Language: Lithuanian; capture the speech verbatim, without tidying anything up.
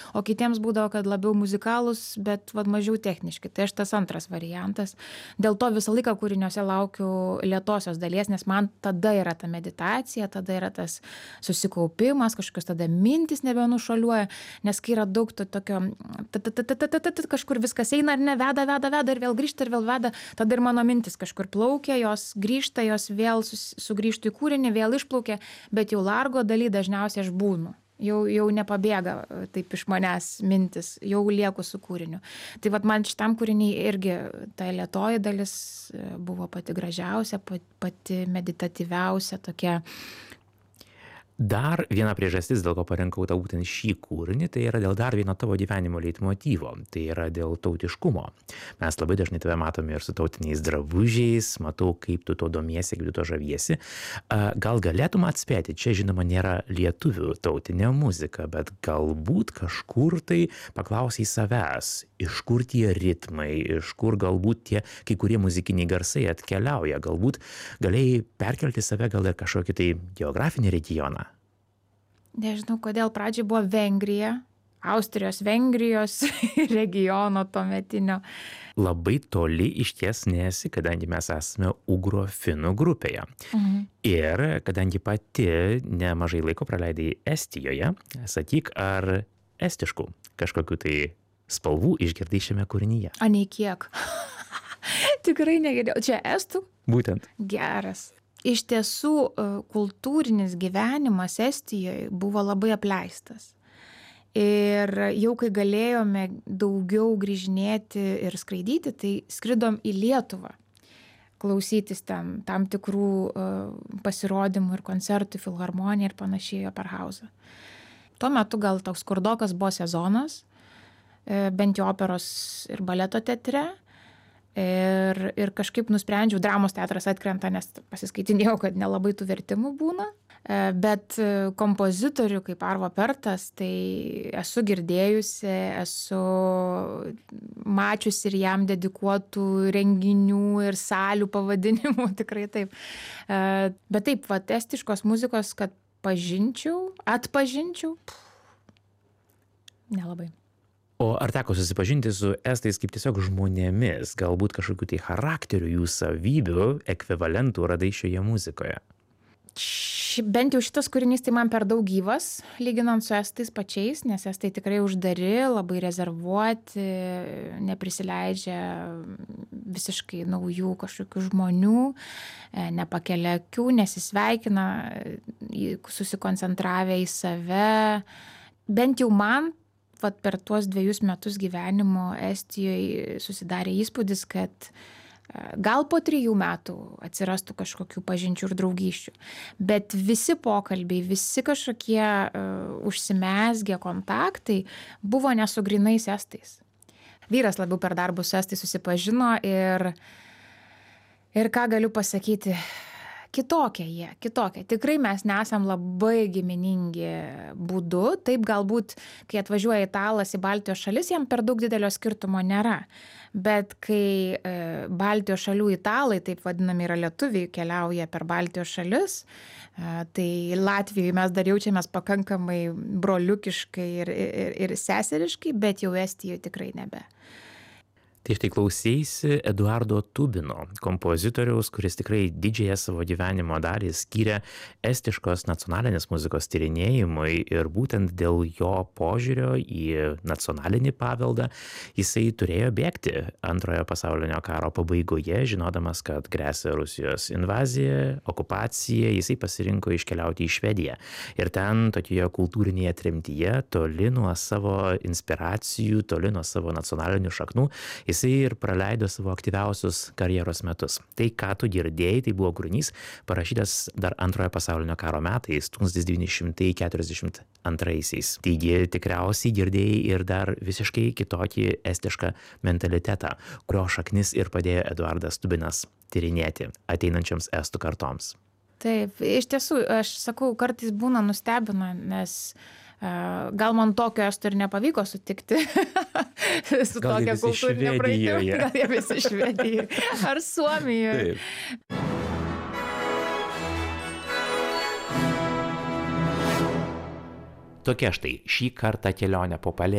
o kitiems būdavo, kad labiau muzikalūs, bet va, mažiau techniški. Tai aš tas antras variantas. Dėl to visą laiką kūriniuose laukiu lėtosios dalies, nes man tada yra ta meditacija, tada yra tas susikaupimas, kažkokios tada mintis nebenušuoliuoja, nes kai yra daug to tokio, kažkur viskas eina ar ne, veda, veda, veda ir vėl grįžta ir vėl veda, tada ir mano mintis kažkur plaukia, jos grįžta, jos vėl sugrįžtų į kūrinį, vėl išplaukia, bet jau largo daly dažniausiai aš būnu. Jau, jau nepabėga taip iš manęs mintis, jau lieku su kūriniu. Tai vat man šitam kūriniai irgi ta lėtoji dalis buvo pati gražiausia, pati meditatyviausia tokia. Dar viena priežastis, dėl ko parinkau tau būtent šį kūrinį, tai yra dėl dar vieno tavo gyvenimo leitmotyvo, tai yra dėl tautiškumo. Mes labai dažnai tave matome ir su tautiniais drabužiais, matau, kaip tu to domiesi, kaip tu to žaviesi. Gal galėtum atspėti, čia žinoma nėra lietuvių tautinė muzika, bet galbūt kažkur tai paklausai savęs, iš kur tie ritmai, iš kur galbūt tie kai kurie muzikiniai garsai atkeliauja, galbūt galėjai perkelti save gal ir kažkokį tai geografinį regioną. Nežinau, kodėl pradžiai buvo Vengrija, Austrijos, Vengrijos regiono tuometinio. Labai toli iš ties nesi, kadangi mes esame ugro-finų grupėje. Mhm. Ir kadangi pati nemažai laiko praleidai Estijoje, sakyk, ar estiškų kažkokių tai spalvų išgirdai šiame kūrinyje? A, nei kiek. Tikrai negirdėjau. Čia estų? Būtent. Geras. Iš tiesų, kultūrinis gyvenimas Estijoje buvo labai apleistas. Ir jau kai galėjome daugiau grįžinėti ir skraidyti, tai skridom į Lietuvą, klausytis tam, tam tikrų pasirodymų ir koncertų, filharmonija ir panašiai Operhausą. Tuo metu gal toks skurdokas buvo sezonas, bent jau operos ir baleto teatre. Ir, ir kažkaip nusprendžiau, dramos teatras atkrenta, nes pasiskaitinėjau, kad nelabai tų vertimų būna. Bet kompozitorių kaip Arvo Pertas, tai esu girdėjusi, esu mačiusi ir jam dedikuotų renginių ir salių pavadinimų, tikrai taip. Bet taip, va, estiškos muzikos, kad pažinčiau, atpažinčiau, nelabai. O ar teko susipažinti su estais kaip tiesiog žmonėmis, galbūt kažkokių tai charakterių, jų savybių, ekvivalentų radai šioje muzikoje? Ši, bent jau šitas kūrinys tai man per daug gyvas, lyginant su estais pačiais, nes estai tikrai uždari, labai rezervuoti, neprisileidžia visiškai naujų kažkokių žmonių, nepakelia akių, nesisveikina, susikoncentravę į save. Bent jau man vat per tuos dviejus metus gyvenimo Estijoje susidarė įspūdis, kad gal po trijų metų atsirastų kažkokių pažinčių ir draugysčių. Bet visi pokalbiai, visi kažkokie uh, užsimezgę kontaktai buvo ne su grynais estais. Vyras labiau per darbus su estais susipažino ir, ir ką galiu pasakyti, kitokie jie, kitokie. Tikrai mes nesam labai giminingi būdu. Taip galbūt, kai atvažiuoja italas į Baltijos šalis, jam per daug didelio skirtumo nėra. Bet kai e, Baltijos šalių italai, taip vadinami yra lietuviai, keliauja per Baltijos šalis, e, tai Latvijoje mes dar jaučiamės pakankamai broliukiškai ir, ir, ir seseriškai, bet jau Estijoje tikrai nebe. Tai štai klauseisi Eduardo Tubino, kompozitoriaus, kuris tikrai didžiąją savo gyvenimo dalį skyrė estiškos nacionalinės muzikos tyrinėjimui ir būtent dėl jo požiūrio į nacionalinį paveldą jisai turėjo bėgti antrojo pasaulinio karo pabaigoje, žinodamas, kad gresia Rusijos invazija, okupacija, jisai pasirinko iškeliauti į Švediją. Ir ten tokioje kultūrinėje tremtyje, toli nuo savo inspiracijų, toli nuo savo nacionalinių šaknų, jisai ir praleido savo aktyviausius karjeros metus. Tai, ką tu girdėjai, tai buvo kūrinys parašytas dar antrojo pasaulinio karo metais, tūkstantis devyni šimtai keturiasdešimt antraisiais. Taigi tikriausiai girdėjai ir dar visiškai kitokį estišką mentalitetą, kurio šaknis ir padėjo Eduardas Tubinas tyrinėti ateinančioms estų kartoms. Taip, iš tiesų, aš sakau, kartais būna nustebina, nes gal man tokio estų ir nepavyko sutikti su gal tokia kultūrinė praeitim. Gal jie visi Švedijoje ar Suomijoje. Taip. Tokia štai šį kartą kelionė po Palė